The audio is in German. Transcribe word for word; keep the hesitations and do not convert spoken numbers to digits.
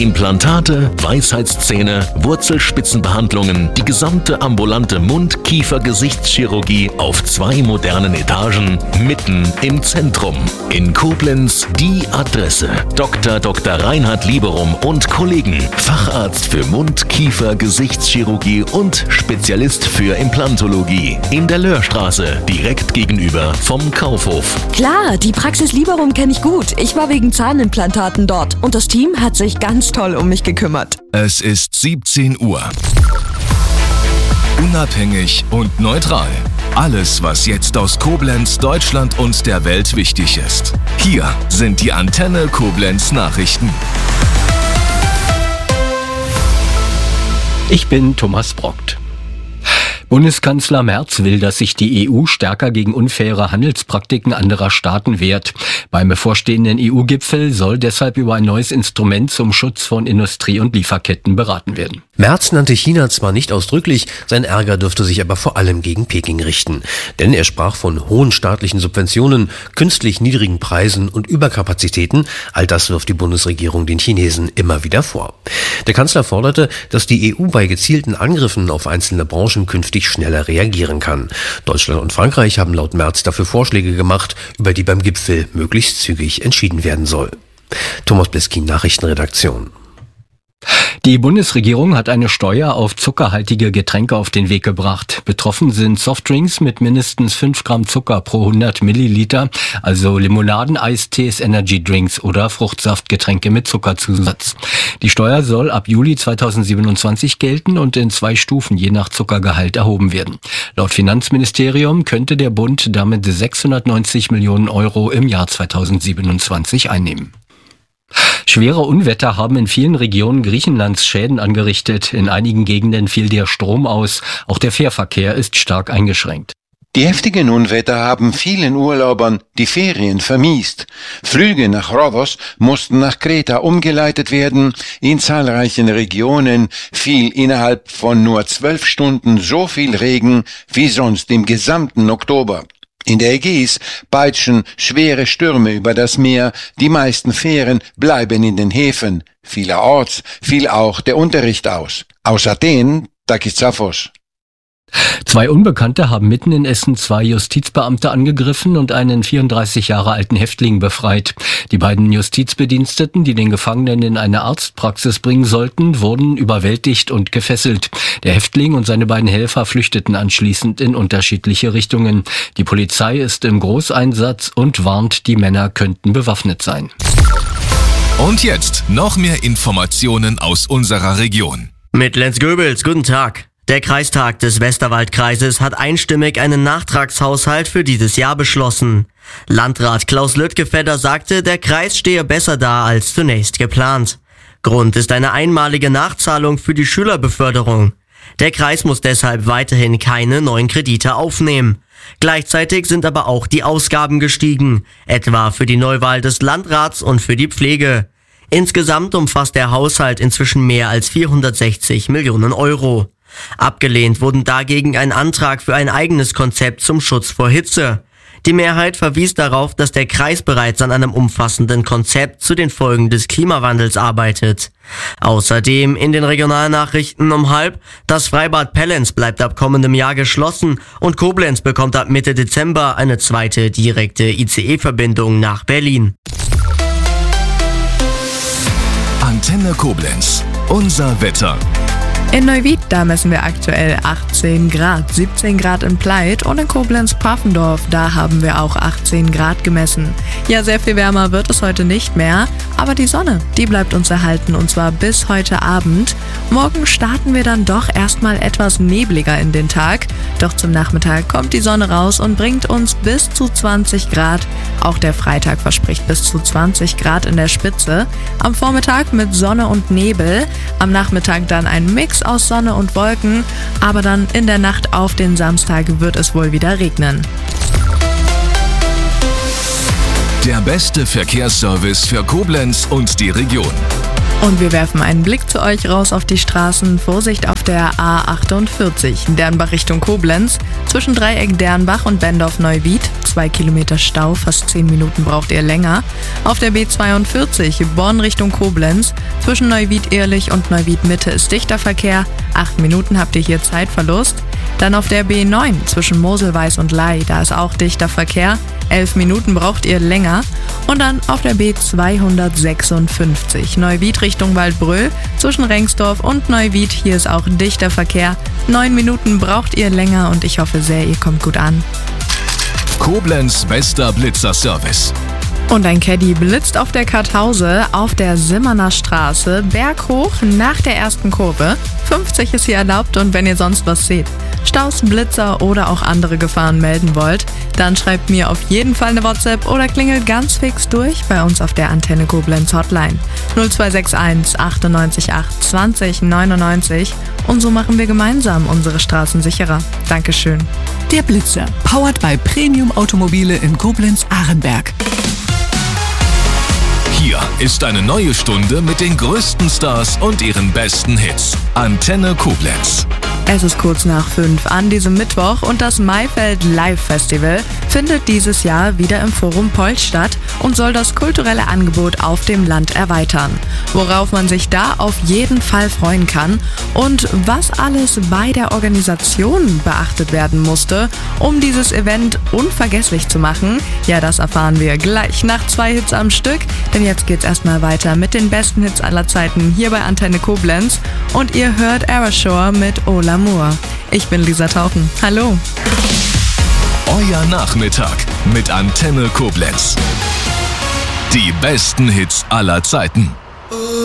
Implantate, Weisheitszähne, Wurzelspitzenbehandlungen, die gesamte ambulante Mund-, Kiefer-, Gesichtschirurgie auf zwei modernen Etagen, mitten im Zentrum. In Koblenz die Adresse: Doktor Doktor Reinhard Lieberum und Kollegen, Facharzt für Mund-, Kiefer-, Gesichtschirurgie und Spezialist für Implantologie. In der Löhrstraße, direkt gegenüber vom Kaufhof. Klar, die Praxis Lieberum kenne ich gut. Ich war wegen Zahnimplantaten dort und das Team hat sich ganz toll um mich gekümmert. Es ist siebzehn Uhr. Unabhängig und neutral. Alles, was jetzt aus Koblenz, Deutschland und der Welt wichtig ist. Hier sind die Antenne Koblenz Nachrichten. Ich bin Thomas Brockt. Bundeskanzler Merz will, dass sich die E U stärker gegen unfaire Handelspraktiken anderer Staaten wehrt. Beim bevorstehenden E U-Gipfel soll deshalb über ein neues Instrument zum Schutz von Industrie- und Lieferketten beraten werden. Merz nannte China zwar nicht ausdrücklich, sein Ärger dürfte sich aber vor allem gegen Peking richten. Denn er sprach von hohen staatlichen Subventionen, künstlich niedrigen Preisen und Überkapazitäten. All das wirft die Bundesregierung den Chinesen immer wieder vor. Der Kanzler forderte, dass die E U bei gezielten Angriffen auf einzelne Branchen künftig schneller reagieren kann. Deutschland und Frankreich haben laut Merz dafür Vorschläge gemacht, über die beim Gipfel möglichst zügig entschieden werden soll. Thomas Bliskin, Nachrichtenredaktion. Die Bundesregierung hat eine Steuer auf zuckerhaltige Getränke auf den Weg gebracht. Betroffen sind Softdrinks mit mindestens fünf Gramm Zucker pro hundert Milliliter, also Limonaden, Eistees, Energydrinks oder Fruchtsaftgetränke mit Zuckerzusatz. Die Steuer soll ab Juli zweitausendsiebenundzwanzig gelten und in zwei Stufen je nach Zuckergehalt erhoben werden. Laut Finanzministerium könnte der Bund damit sechshundertneunzig Millionen Euro im Jahr zweitausendsiebenundzwanzig einnehmen. Schwere Unwetter haben in vielen Regionen Griechenlands Schäden angerichtet. In einigen Gegenden fiel der Strom aus. Auch der Fährverkehr ist stark eingeschränkt. Die heftigen Unwetter haben vielen Urlaubern die Ferien vermiest. Flüge nach Rhodos mussten nach Kreta umgeleitet werden. In zahlreichen Regionen fiel innerhalb von nur zwölf Stunden so viel Regen wie sonst im gesamten Oktober. In der Ägäis peitschen schwere Stürme über das Meer, die meisten Fähren bleiben in den Häfen. Vielerorts fiel auch der Unterricht aus. Aus Athen, Takis Zaphos. Zwei Unbekannte haben mitten in Essen zwei Justizbeamte angegriffen und einen vierunddreißig Jahre alten Häftling befreit. Die beiden Justizbediensteten, die den Gefangenen in eine Arztpraxis bringen sollten, wurden überwältigt und gefesselt. Der Häftling und seine beiden Helfer flüchteten anschließend in unterschiedliche Richtungen. Die Polizei ist im Großeinsatz und warnt, die Männer könnten bewaffnet sein. Und jetzt noch mehr Informationen aus unserer Region. Mit Lenz Goebbels, guten Tag. Der Kreistag des Westerwaldkreises hat einstimmig einen Nachtragshaushalt für dieses Jahr beschlossen. Landrat Klaus Lüttgefedder sagte, der Kreis stehe besser da als zunächst geplant. Grund ist eine einmalige Nachzahlung für die Schülerbeförderung. Der Kreis muss deshalb weiterhin keine neuen Kredite aufnehmen. Gleichzeitig sind aber auch die Ausgaben gestiegen, etwa für die Neuwahl des Landrats und für die Pflege. Insgesamt umfasst der Haushalt inzwischen mehr als vierhundertsechzig Millionen Euro. Abgelehnt wurden dagegen ein Antrag für ein eigenes Konzept zum Schutz vor Hitze. Die Mehrheit verwies darauf, dass der Kreis bereits an einem umfassenden Konzept zu den Folgen des Klimawandels arbeitet. Außerdem in den Regionalnachrichten um halb, das Freibad Pellenz bleibt ab kommendem Jahr geschlossen und Koblenz bekommt ab Mitte Dezember eine zweite direkte I C E-Verbindung nach Berlin. Antenne Koblenz, unser Wetter. In Neuwied, da messen wir aktuell achtzehn Grad, siebzehn Grad in Pleit und in Koblenz-Pfaffendorf, da haben wir auch achtzehn Grad gemessen. Ja, sehr viel wärmer wird es heute nicht mehr, aber die Sonne, die bleibt uns erhalten und zwar bis heute Abend. Morgen starten wir dann doch erstmal etwas nebliger in den Tag, doch zum Nachmittag kommt die Sonne raus und bringt uns bis zu zwanzig Grad. Auch der Freitag verspricht bis zu zwanzig Grad in der Spitze. Am Vormittag mit Sonne und Nebel, am Nachmittag dann ein Mix aus Sonne und Wolken, aber dann in der Nacht auf den Samstag wird es wohl wieder regnen. Der beste Verkehrsservice für Koblenz und die Region. Und wir werfen einen Blick zu euch raus auf die Straßen. Vorsicht auf der A achtundvierzig, Dernbach Richtung Koblenz. Zwischen Dreieck Dernbach und Bendorf-Neuwied. Zwei Kilometer Stau, fast zehn Minuten braucht ihr länger. Auf der B zweiundvierzig, Bonn Richtung Koblenz. Zwischen Neuwied-Ehrlich und Neuwied-Mitte ist dichter Verkehr. Acht Minuten habt ihr hier Zeitverlust. Dann auf der B neun zwischen Moselweiß und Ley, da ist auch dichter Verkehr. Elf Minuten braucht ihr länger. Und dann auf der B zweihundertsechsundfünfzig, Neuwied Richtung Waldbröl, zwischen Rengsdorf und Neuwied, hier ist auch dichter Verkehr. Neun Minuten braucht ihr länger und ich hoffe sehr, ihr kommt gut an. Koblenz bester Blitzerservice. Und ein Caddy blitzt auf der Karthause auf der Simmerner Straße berghoch nach der ersten Kurve. fünfzig ist hier erlaubt und wenn ihr sonst was seht, Staus, Blitzer oder auch andere Gefahren melden wollt, dann schreibt mir auf jeden Fall eine WhatsApp oder klingelt ganz fix durch bei uns auf der Antenne Koblenz Hotline null zwei sechs eins achtundneunzig acht zwanzig neunundneunzig und so machen wir gemeinsam unsere Straßen sicherer. Dankeschön. Der Blitzer, powered by Premium Automobile in Koblenz-Ahrenberg. Hier ist eine neue Stunde mit den größten Stars und ihren besten Hits. Antenne Koblenz. Es ist kurz nach fünf an diesem Mittwoch und das Maifeld Live Festival findet dieses Jahr wieder im Forum Polch statt und soll das kulturelle Angebot auf dem Land erweitern. Worauf man sich da auf jeden Fall freuen kann und was alles bei der Organisation beachtet werden musste, um dieses Event unvergesslich zu machen, ja, das erfahren wir gleich nach zwei Hits am Stück, denn jetzt geht's erstmal weiter mit den besten Hits aller Zeiten hier bei Antenne Koblenz und ihr hört Erashore mit Oh L'Amour. Ich bin Lisa Tauchen. Hallo. Euer Nachmittag mit Antenne Koblenz. Die besten Hits aller Zeiten.